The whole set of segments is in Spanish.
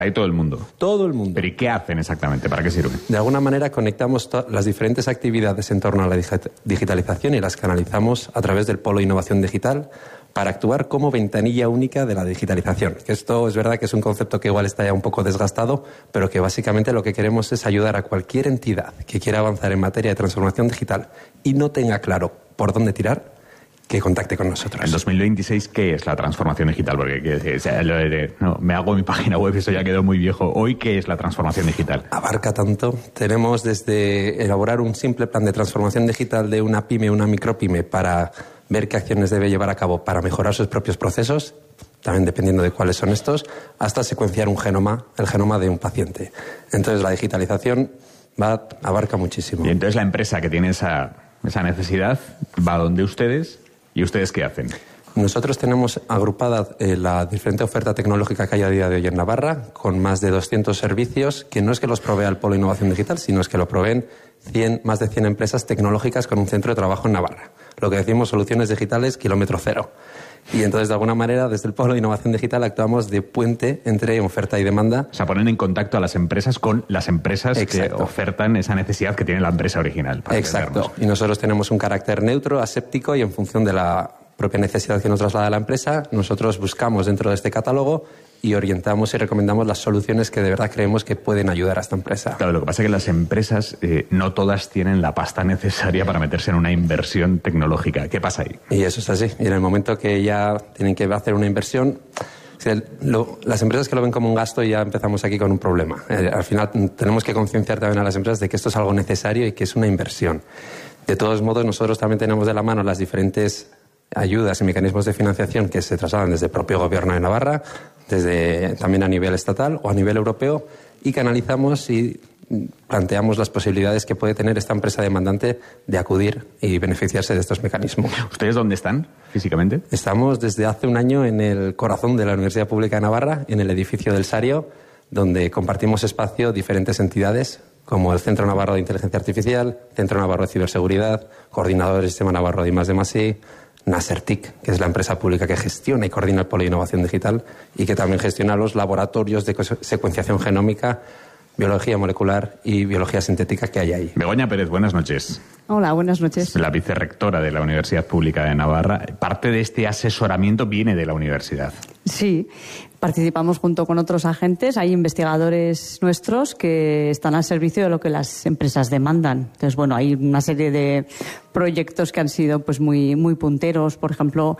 Hay todo el mundo. Todo el mundo. ¿Pero y qué hacen exactamente? ¿Para qué sirven? De alguna manera conectamos las diferentes actividades en torno a la digitalización y las canalizamos a través del Polo de Innovación Digital para actuar como ventanilla única de la digitalización. Que esto es verdad que es un concepto que igual está ya un poco desgastado, pero que básicamente lo que queremos es ayudar a cualquier entidad que quiera avanzar en materia de transformación digital y no tenga claro por dónde tirar, que contacte con nosotros. En 2026, ¿qué es la transformación digital? Porque me hago mi página web, eso ya quedó muy viejo. Hoy, ¿qué es la transformación digital? Abarca tanto. Tenemos desde elaborar un simple plan de transformación digital de una pyme, una micropyme, para ver qué acciones debe llevar a cabo para mejorar sus propios procesos, también dependiendo de cuáles son estos, hasta secuenciar un genoma, el genoma de un paciente. Entonces, la digitalización abarca muchísimo. Y entonces la empresa que tiene esa necesidad va donde ustedes. ¿Y ustedes qué hacen? Nosotros tenemos agrupada la diferente oferta tecnológica que hay a día de hoy en Navarra, con más de 200 servicios, que no es que los provea el Polo de Innovación Digital, sino es que lo proveen más de 100 empresas tecnológicas con un centro de trabajo en Navarra. Lo que decimos soluciones digitales kilómetro cero. Y entonces, de alguna manera, desde el Polo de Innovación Digital actuamos de puente entre oferta y demanda. O sea, ponen en contacto a las empresas con las empresas Exacto. que ofertan esa necesidad que tiene la empresa original. Exacto. Y nosotros tenemos un carácter neutro, aséptico, y en función de la propia necesidad que nos traslada la empresa, nosotros buscamos dentro de este catálogo y orientamos y recomendamos las soluciones que de verdad creemos que pueden ayudar a esta empresa. Claro, lo que pasa es que las empresas no todas tienen la pasta necesaria para meterse en una inversión tecnológica. ¿Qué pasa ahí? Y eso es así. Y en el momento que ya tienen que hacer una inversión, las empresas que lo ven como un gasto, ya empezamos aquí con un problema. Al final tenemos que concienciar también a las empresas de que esto es algo necesario y que es una inversión. De todos modos, nosotros también tenemos de la mano las diferentes ayudas y mecanismos de financiación que se trasladan desde el propio Gobierno de Navarra, desde también a nivel estatal o a nivel europeo, y canalizamos y planteamos las posibilidades que puede tener esta empresa demandante de acudir y beneficiarse de estos mecanismos. ¿Ustedes dónde están físicamente? Estamos desde hace un año en el corazón de la Universidad Pública de Navarra, en el edificio del Sario, donde compartimos espacio diferentes entidades, como el Centro Navarro de Inteligencia Artificial, Centro Navarro de Ciberseguridad, Coordinador del Sistema Navarro de I+D+I, Nasertic, que es la empresa pública que gestiona y coordina el Polo de Innovación Digital y que también gestiona los laboratorios de secuenciación genómica, biología molecular y biología sintética que hay ahí. Begoña Pérez, buenas noches. Hola, buenas noches. La vicerrectora de la Universidad Pública de Navarra. Parte de este asesoramiento viene de la universidad. Sí, participamos junto con otros agentes. Hay investigadores nuestros que están al servicio de lo que las empresas demandan. Entonces, bueno, hay una serie de proyectos que han sido pues muy punteros. Por ejemplo,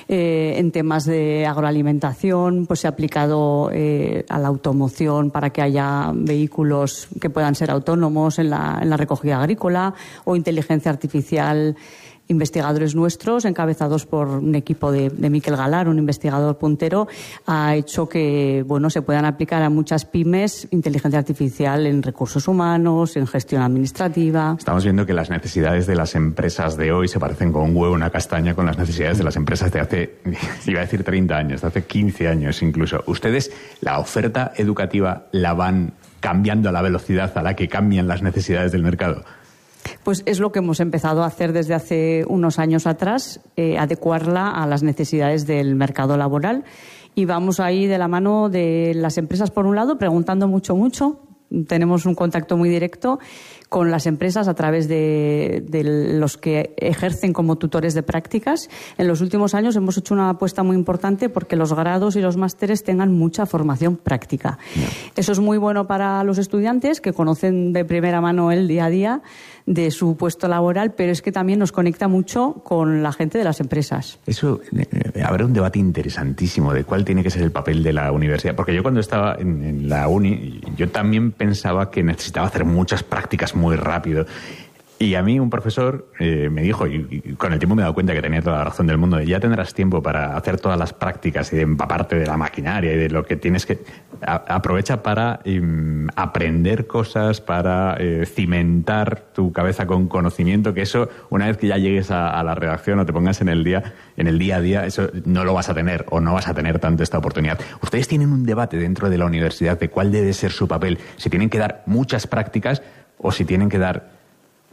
en temas de agroalimentación, pues se ha aplicado a la automoción para que haya vehículos que puedan ser autónomos en la recogida agrícola, o inteligencia artificial. Investigadores nuestros, encabezados por un equipo de Miquel Galar, un investigador puntero, ha hecho que se puedan aplicar a muchas pymes inteligencia artificial en recursos humanos, en gestión administrativa. Estamos viendo que las necesidades de las empresas de hoy se parecen con un huevo y una castaña con las necesidades de las empresas de hace, iba a decir 30 años, de hace 15 años incluso. ¿Ustedes la oferta educativa la van cambiando a la velocidad a la que cambian las necesidades del mercado? Pues es lo que hemos empezado a hacer desde hace unos años atrás, adecuarla a las necesidades del mercado laboral. Y vamos ahí de la mano de las empresas, por un lado, preguntando mucho. Tenemos un contacto muy directo con las empresas a través de los que ejercen como tutores de prácticas. En los últimos años hemos hecho una apuesta muy importante porque los grados y los másteres tengan mucha formación práctica. Eso es muy bueno para los estudiantes, que conocen de primera mano el día a día de su puesto laboral, pero es que también nos conecta mucho con la gente de las empresas. Eso, habrá un debate interesantísimo de cuál tiene que ser el papel de la universidad, porque yo cuando estaba en la uni, yo también pensaba que necesitaba hacer muchas prácticas muy rápido. Y a mí un profesor me dijo, y con el tiempo me he dado cuenta que tenía toda la razón del mundo, de ya tendrás tiempo para hacer todas las prácticas y de empaparte de la maquinaria y de lo que tienes que... Aprovecha para aprender cosas, para cimentar tu cabeza con conocimiento, que eso, una vez que ya llegues a la redacción o te pongas en el día a día, eso no lo vas a tener o no vas a tener tanto esta oportunidad. Ustedes tienen un debate dentro de la universidad de cuál debe ser su papel, si tienen que dar muchas prácticas o si tienen que dar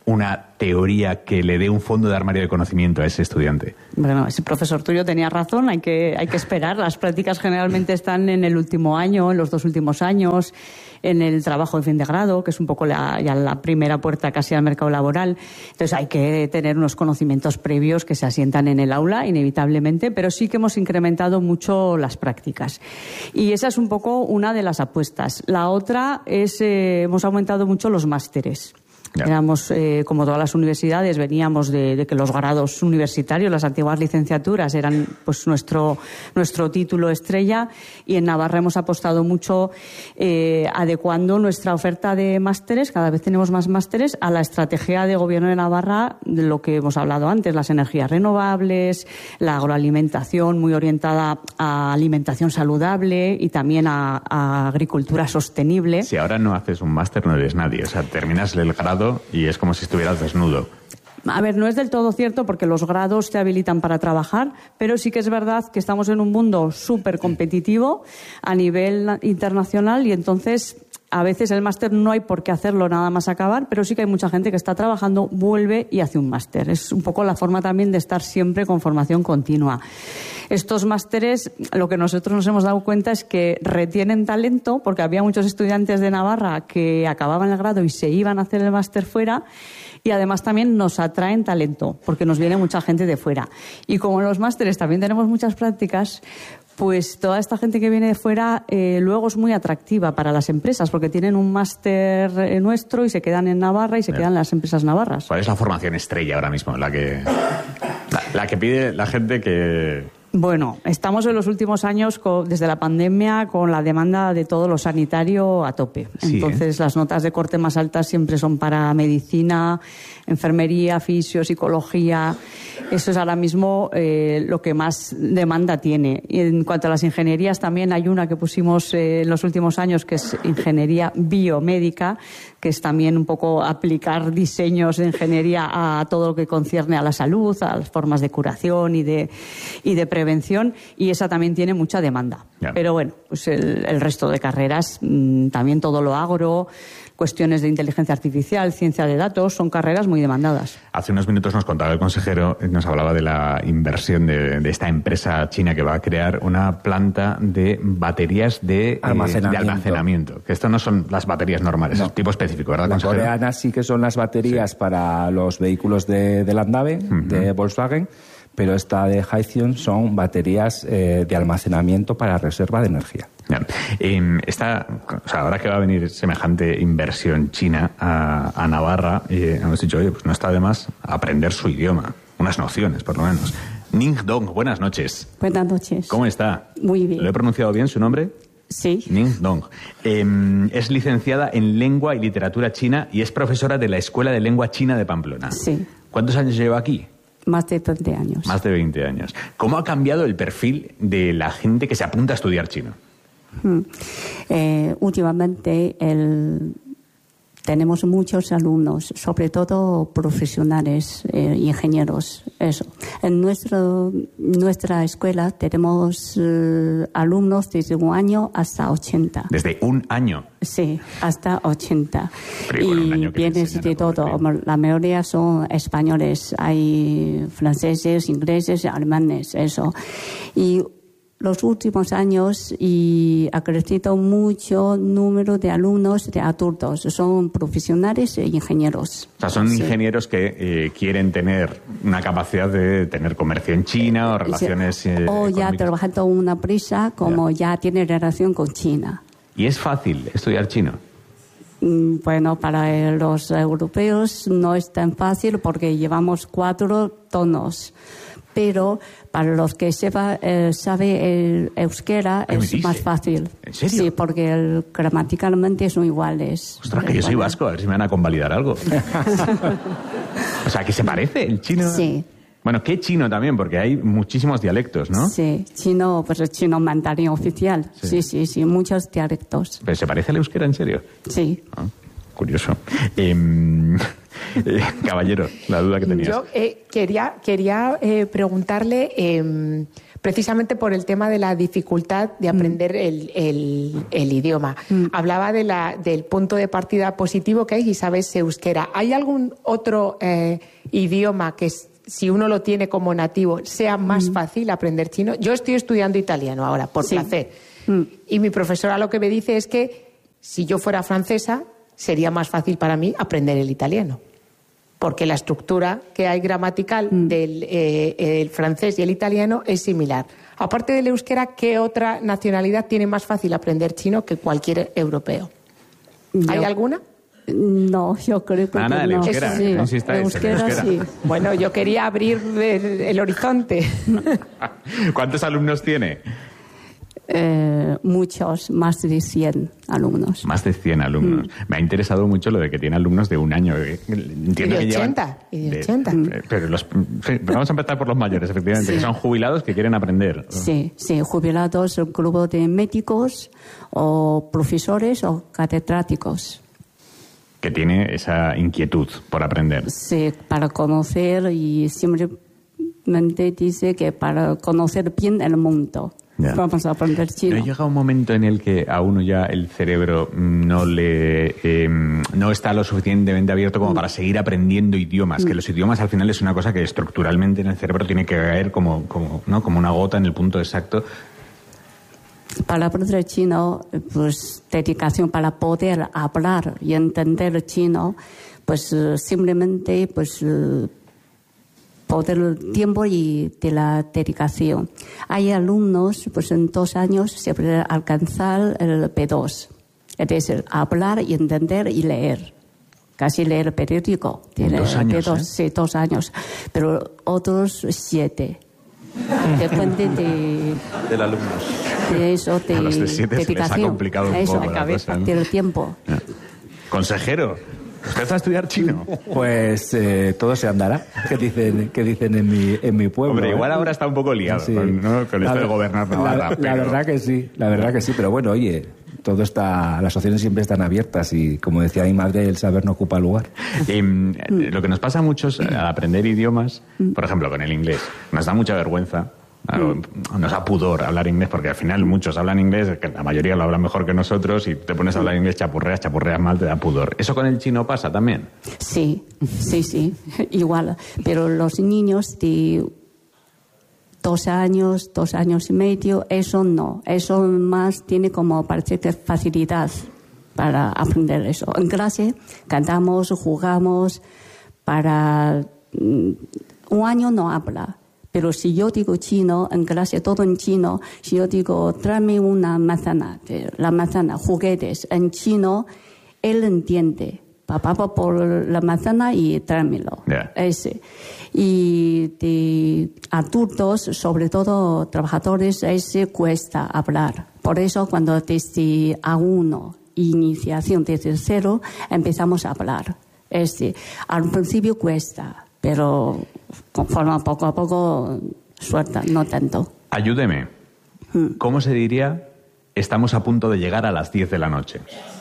una teoría que le dé un fondo de armario de conocimiento a ese estudiante? Bueno, ese profesor tuyo tenía razón, hay que esperar. Las prácticas generalmente están en el último año, en los 2 últimos años, en el trabajo de fin de grado, que es un poco ya la primera puerta casi al mercado laboral. Entonces hay que tener unos conocimientos previos que se asientan en el aula, inevitablemente, pero sí que hemos incrementado mucho las prácticas. Y esa es un poco una de las apuestas. La otra es, hemos aumentado mucho los másteres. Ya. Éramos, como todas las universidades, veníamos de que los grados universitarios, las antiguas licenciaturas, eran pues nuestro título estrella, y en Navarra hemos apostado mucho adecuando nuestra oferta de másteres, cada vez tenemos más másteres, a la estrategia de Gobierno de Navarra, de lo que hemos hablado antes, las energías renovables, la agroalimentación muy orientada a alimentación saludable y también a agricultura sostenible. Si ahora no haces un máster no eres nadie, o sea, terminas el grado y es como si estuvieras desnudo. A ver, no es del todo cierto porque los grados te habilitan para trabajar, pero sí que es verdad que estamos en un mundo súper competitivo a nivel internacional, y entonces a veces el máster no hay por qué hacerlo nada más acabar, pero sí que hay mucha gente que está trabajando, vuelve y hace un máster. Es un poco la forma también de estar siempre con formación continua. Estos másteres, lo que nosotros nos hemos dado cuenta es que retienen talento, porque había muchos estudiantes de Navarra que acababan el grado y se iban a hacer el máster fuera, y además también nos atraen talento, porque nos viene mucha gente de fuera. Y como en los másteres también tenemos muchas prácticas, pues toda esta gente que viene de fuera luego es muy atractiva para las empresas, porque tienen un máster nuestro y se quedan en Navarra y se quedan en las empresas navarras. ¿Cuál es la formación estrella ahora mismo? La que pide la gente que... Bueno, estamos en los últimos años, desde la pandemia, con la demanda de todo lo sanitario a tope. Sí, entonces, las notas de corte más altas siempre son para medicina, enfermería, fisio, psicología. Eso es ahora mismo lo que más demanda tiene. Y en cuanto a las ingenierías, también hay una que pusimos en los últimos años, que es ingeniería biomédica, que es también un poco aplicar diseños de ingeniería a todo lo que concierne a la salud, a las formas de curación y de prevención, y esa también tiene mucha demanda. Yeah. Pero bueno, pues el resto de carreras, también todo lo agro, cuestiones de inteligencia artificial, ciencia de datos, son carreras muy demandadas. Hace unos minutos nos contaba el consejero, nos hablaba de la inversión de esta empresa china que va a crear una planta de baterías de almacenamiento. Que esto no son las baterías normales, no. Es tipo específico, ¿verdad, consejero? Las coreanas sí que son las baterías para los vehículos de Landave, de Volkswagen, pero esta de Hythion son baterías de almacenamiento para reserva de energía. Ahora que va a venir semejante inversión china a Navarra, hemos dicho, oye, pues no está de más aprender su idioma, unas nociones por lo menos. Ning Dong, buenas noches. Buenas noches. ¿Cómo está? Muy bien. ¿Lo he pronunciado bien su nombre? Sí. Ning Dong. Es licenciada en Lengua y Literatura China y es profesora de la Escuela de Lengua China de Pamplona. Sí. ¿Cuántos años lleva aquí? Más de 20 años. Más de 20 años. ¿Cómo ha cambiado el perfil de la gente que se apunta a estudiar chino? Últimamente tenemos muchos alumnos, sobre todo profesionales, ingenieros. Eso. En nuestra escuela tenemos alumnos desde 1 año hasta 80. ¿Desde 1 año? Sí, hasta 80. Pero con un año que vienes de todo. La mayoría son españoles. Hay franceses, ingleses, alemanes, eso. Y los últimos años ha crecido mucho número de alumnos de adultos. Son profesionales e ingenieros. O sea, son ingenieros que quieren tener una capacidad de tener comercio en China o relaciones o ya trabajando en una empresa como ya tiene relación con China. ¿Y es fácil estudiar chino? Bueno, para los europeos no es tan fácil porque llevamos 4 tonos. Pero para los que sabe el euskera es más fácil. ¿En serio? Sí, porque gramaticalmente son iguales. Ostras, que yo soy vasco, a ver si me van a convalidar algo. O sea, que se parece el chino. Sí. Bueno, ¿qué chino también? Porque hay muchísimos dialectos, ¿no? Sí, chino, pues el chino mandarín oficial. Sí, muchos dialectos. ¿Pero se parece al euskera, en serio? Sí. Ah, curioso. Caballero, la duda que tenías. Yo quería preguntarle, precisamente por el tema de la dificultad de aprender el idioma. Hablaba del punto de partida positivo que hay y sabes euskera. ¿Hay algún otro idioma que si uno lo tiene como nativo sea más fácil aprender chino? Yo estoy estudiando italiano ahora, por placer. Y mi profesora lo que me dice es que si yo fuera francesa sería más fácil para mí aprender el italiano. Porque la estructura que hay gramatical del el francés y el italiano es similar. Aparte del euskera, ¿qué otra nacionalidad tiene más fácil aprender chino que cualquier europeo? ¿Hay alguna? No, yo creo que Ana, el no. euskera, Sí, no insistáis, el euskera, el euskera. sí. Bueno, yo quería abrir el horizonte. ¿Cuántos alumnos tiene? Muchos, más de 100 alumnos. Más de 100 alumnos. Me ha interesado mucho lo de que tiene alumnos de un año. Entiendo Y de que 80, y de 80. Pero vamos a empezar por los mayores, efectivamente, Sí. que son jubilados que quieren aprender. Sí, jubilados, un grupo de médicos o profesores o catedráticos. Que tiene esa inquietud por aprender. Sí, para conocer y simplemente dice que para conocer bien el mundo. Ya. Vamos a aprender ¿No chino. llega un momento en el que a uno ya el cerebro no está lo suficientemente abierto como para seguir aprendiendo idiomas? Que los idiomas al final es una cosa que estructuralmente en el cerebro tiene que caer como una gota en el punto exacto. Para aprender chino, pues dedicación para poder hablar y entender chino, pues simplemente pues poder el tiempo y de la dedicación. Hay alumnos, pues en 2 años se puede alcanzar el B2, es decir, hablar y entender y leer. Casi leer el periódico. En 2 años, B2, ¿eh? Sí, 2 años. Pero otros 7. Depende Del alumno. de eso, de A los de 7 se les ha dedicación. complicado un Eso, poco la cosa, ¿no? del tiempo. Consejero, ¿usted va a estudiar chino? Pues todo se andará, que dicen en mi pueblo. Hombre, igual ¿eh? ahora está un poco liado Sí. con esto de gobernar Navarra. La pero- verdad que sí, pero bueno, oye, las opciones siempre están abiertas y, como decía mi madre, el saber no ocupa lugar. Lo que nos pasa a muchos al aprender idiomas, por ejemplo, con el inglés, nos da mucha vergüenza, nos da pudor hablar inglés, porque al final muchos hablan inglés, que la mayoría lo hablan mejor que nosotros, y te pones a hablar inglés, chapurreas mal, te da pudor. ¿Eso con el chino pasa también? Sí, igual. Pero los niños de 2 años, 2 años y medio, eso no. Eso más tiene como parece que facilidad para aprender eso. En clase cantamos, jugamos, para 1 año no habla. Pero si yo digo chino, en clase todo en chino, si yo digo, tráeme una manzana, la manzana, juguetes, en chino, él entiende. Papá va por la manzana y tráemelo. Yeah. Ese. Y de adultos, sobre todo trabajadores, ese cuesta hablar. Por eso cuando desde A1, iniciación desde 0, empezamos a hablar. Al principio cuesta, pero conforme poco a poco suelta, no tanto. Ayúdeme. ¿Cómo se diría estamos a punto de llegar a las 10 de la noche?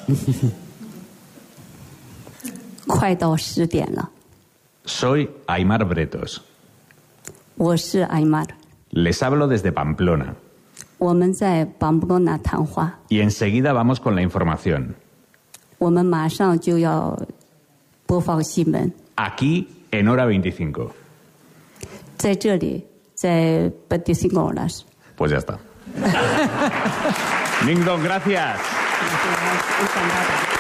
快到10点了， Soy Aimar Bretos. 我是艾玛， Les hablo desde Pamplona. 我们在邦布罗纳谈话， Y enseguida vamos con la información. 我们马上就要播放新闻， Aquí en hora 25. 在这里，在25 horas。 Pues ya está. Ning Dong, gracias. Encantada.